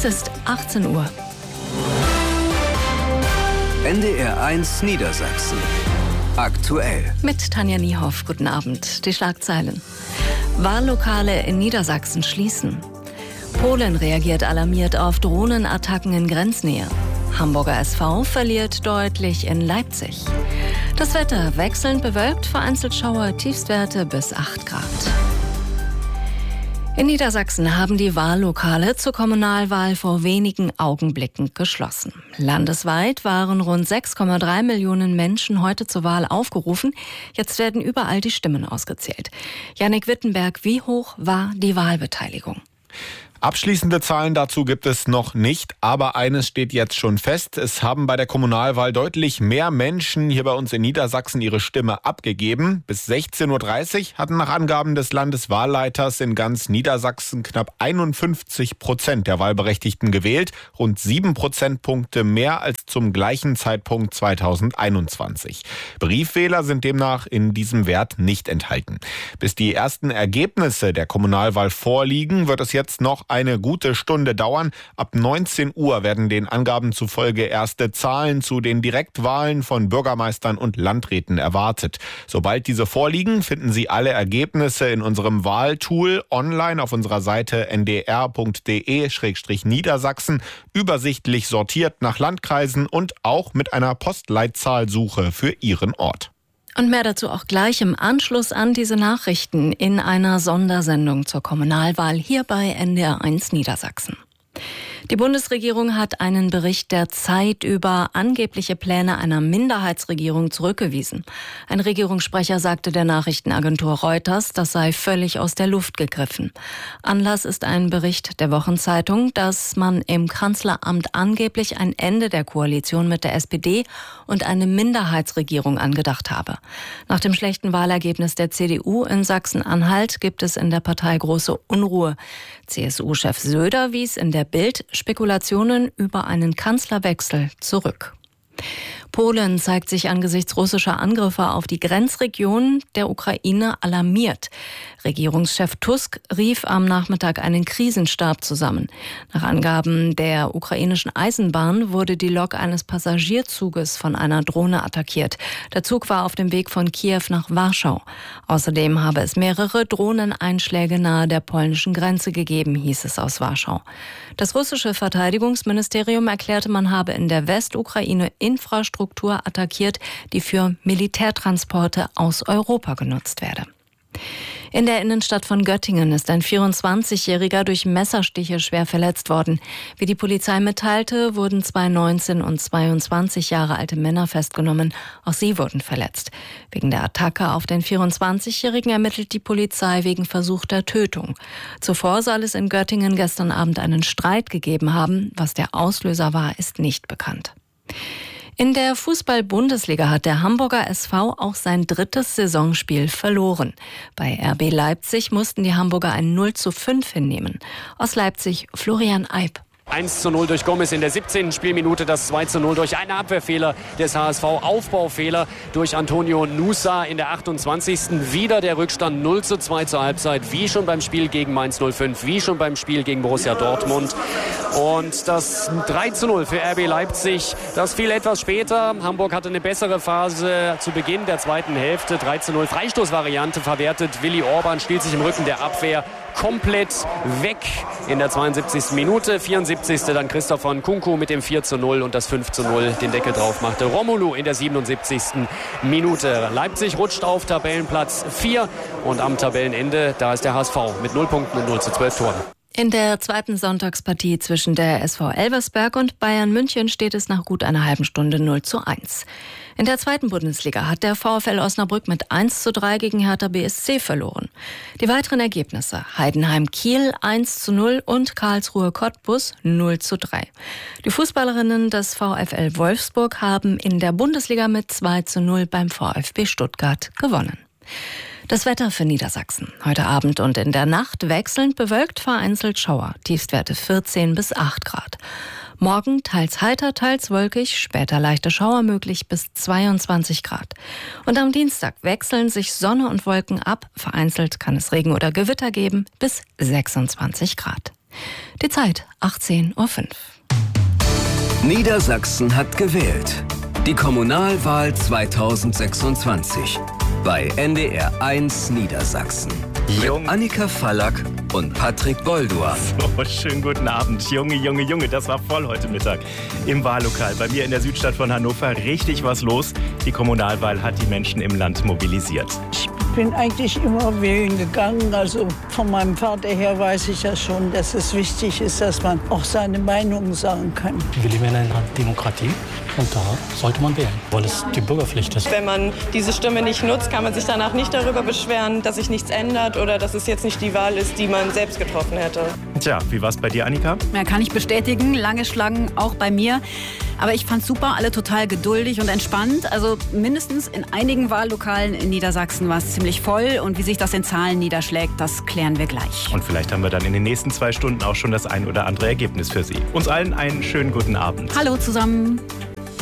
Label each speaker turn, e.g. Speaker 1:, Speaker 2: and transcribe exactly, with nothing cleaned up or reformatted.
Speaker 1: Es ist achtzehn Uhr.
Speaker 2: N D R eins Niedersachsen. Aktuell.
Speaker 1: Mit Tanja Niehoff. Guten Abend. Die Schlagzeilen. Wahllokale in Niedersachsen schließen. Polen reagiert alarmiert auf Drohnenattacken in Grenznähe. Hamburger S V verliert deutlich in Leipzig. Das Wetter wechselnd bewölkt, vereinzelt Schauer, Tiefstwerte bis acht Grad. In Niedersachsen haben die Wahllokale zur Kommunalwahl vor wenigen Augenblicken geschlossen. Landesweit waren rund sechs Komma drei Millionen Menschen heute zur Wahl aufgerufen. Jetzt werden überall die Stimmen ausgezählt. Jannik Wittenberg, wie hoch war die Wahlbeteiligung?
Speaker 3: Abschließende Zahlen dazu gibt es noch nicht, aber eines steht jetzt schon fest. Es haben bei der Kommunalwahl deutlich mehr Menschen hier bei uns in Niedersachsen ihre Stimme abgegeben. Bis sechzehn Uhr dreißig hatten nach Angaben des Landeswahlleiters in ganz Niedersachsen knapp einundfünfzig Prozent der Wahlberechtigten gewählt. Rund sieben Prozentpunkte mehr als zum gleichen Zeitpunkt zweitausendeinundzwanzig. Briefwähler sind demnach in diesem Wert nicht enthalten. Bis die ersten Ergebnisse der Kommunalwahl vorliegen, wird es jetzt noch eine gute Stunde dauern. Ab neunzehn Uhr werden den Angaben zufolge erste Zahlen zu den Direktwahlen von Bürgermeistern und Landräten erwartet. Sobald diese vorliegen, finden Sie alle Ergebnisse in unserem Wahltool online auf unserer Seite n d r punkt d e slash niedersachsen, übersichtlich sortiert nach Landkreisen und auch mit einer Postleitzahlsuche für Ihren Ort.
Speaker 1: Und mehr dazu auch gleich im Anschluss an diese Nachrichten in einer Sondersendung zur Kommunalwahl hier bei N D R eins Niedersachsen. Die Bundesregierung hat einen Bericht der Zeit über angebliche Pläne einer Minderheitsregierung zurückgewiesen. Ein Regierungssprecher sagte der Nachrichtenagentur Reuters, das sei völlig aus der Luft gegriffen. Anlass ist ein Bericht der Wochenzeitung, dass man im Kanzleramt angeblich ein Ende der Koalition mit der S P D und eine Minderheitsregierung angedacht habe. Nach dem schlechten Wahlergebnis der C D U in Sachsen-Anhalt gibt es in der Partei große Unruhe. C S U-Chef Söder wies in der Bild Spekulationen über einen Kanzlerwechsel zurück. Polen zeigt sich angesichts russischer Angriffe auf die Grenzregion der Ukraine alarmiert. Regierungschef Tusk rief am Nachmittag einen Krisenstab zusammen. Nach Angaben der ukrainischen Eisenbahn wurde die Lok eines Passagierzuges von einer Drohne attackiert. Der Zug war auf dem Weg von Kiew nach Warschau. Außerdem habe es mehrere Drohneneinschläge nahe der polnischen Grenze gegeben, hieß es aus Warschau. Das russische Verteidigungsministerium erklärte, man habe in der Westukraine Infrastruktur attackiert, die für Militärtransporte aus Europa genutzt werde. In der Innenstadt von Göttingen ist ein vierundzwanzigjähriger durch Messerstiche schwer verletzt worden. Wie die Polizei mitteilte, wurden zwei neunzehn und zweiundzwanzig Jahre alte Männer festgenommen. Auch sie wurden verletzt. Wegen der Attacke auf den vierundzwanzigjährigen ermittelt die Polizei wegen versuchter Tötung. Zuvor soll es in Göttingen gestern Abend einen Streit gegeben haben. Was der Auslöser war, ist nicht bekannt. In der Fußball-Bundesliga hat der Hamburger S V auch sein drittes Saisonspiel verloren. Bei R B Leipzig mussten die Hamburger ein null zu fünf hinnehmen. Aus Leipzig Florian Eib.
Speaker 4: eins zu null durch Gomez in der siebzehnten Spielminute, das zwei zu null durch einen Abwehrfehler des H S V, Aufbaufehler durch Antonio Nusa in der achtundzwanzigsten Wieder der Rückstand null zu zwei zur Halbzeit, wie schon beim Spiel gegen Mainz null fünf, wie schon beim Spiel gegen Borussia Dortmund. Und das drei zu null für R B Leipzig, das fiel etwas später. Hamburg hatte eine bessere Phase zu Beginn der zweiten Hälfte. drei zu null Freistoßvariante verwertet. Willi Orban stiehlt sich im Rücken der Abwehr komplett weg in der zweiundsiebzigsten Minute. vierundsiebzigste dann Christoph Nkunku mit dem vier zu null und das fünf zu null den Deckel drauf machte Romelu in der siebenundsiebzigsten Minute. Leipzig rutscht auf Tabellenplatz vier und am Tabellenende, da ist der H S V mit null Punkten und null zu zwölf Toren.
Speaker 1: In der zweiten Sonntagspartie zwischen der S V Elversberg und Bayern München steht es nach gut einer halben Stunde null zu eins. In der zweiten Bundesliga hat der VfL Osnabrück mit eins zu drei gegen Hertha B S C verloren. Die weiteren Ergebnisse: Heidenheim Kiel eins zu null und Karlsruhe Cottbus null zu drei. Die Fußballerinnen des VfL Wolfsburg haben in der Bundesliga mit zwei zu null beim VfB Stuttgart gewonnen. Das Wetter für Niedersachsen. Heute Abend und in der Nacht wechselnd bewölkt, vereinzelt Schauer. Tiefstwerte vierzehn bis acht Grad. Morgen teils heiter, teils wolkig, später leichte Schauer möglich bis zweiundzwanzig Grad. Und am Dienstag wechseln sich Sonne und Wolken ab. Vereinzelt kann es Regen oder Gewitter geben bis sechsundzwanzig Grad. Die Zeit achtzehn Uhr fünf.
Speaker 2: Niedersachsen hat gewählt. Die Kommunalwahl zweitausendsechsundzwanzig bei N D R eins Niedersachsen.
Speaker 5: Jung.
Speaker 2: Mit Annika Fallack und Patrick Bolduar.
Speaker 5: So, schönen guten Abend. Junge, Junge, Junge, das war voll heute Mittag im Wahllokal. Bei mir in der Südstadt von Hannover richtig was los. Die Kommunalwahl hat die Menschen im Land mobilisiert.
Speaker 6: Ich bin eigentlich immer wählen gegangen. Also von meinem Vater her weiß ich ja schon, dass es wichtig ist, dass man auch seine Meinung sagen kann.
Speaker 7: Wir leben in einer Demokratie und da sollte man wählen, weil es die Bürgerpflicht ist.
Speaker 8: Wenn man diese Stimme nicht nutzt, kann man sich danach nicht darüber beschweren, dass sich nichts ändert oder dass es jetzt nicht die Wahl ist, die man selbst getroffen hätte.
Speaker 5: Tja, wie war's bei dir, Annika?
Speaker 9: Ja, kann ich bestätigen. Lange Schlangen auch bei mir. Aber ich fand's super, alle total geduldig und entspannt. Also mindestens in einigen Wahllokalen in Niedersachsen war es ziemlich voll. Und wie sich das in Zahlen niederschlägt, das klären wir gleich.
Speaker 5: Und vielleicht haben wir dann in den nächsten zwei Stunden auch schon das ein oder andere Ergebnis für Sie. Uns allen einen schönen guten Abend.
Speaker 9: Hallo zusammen.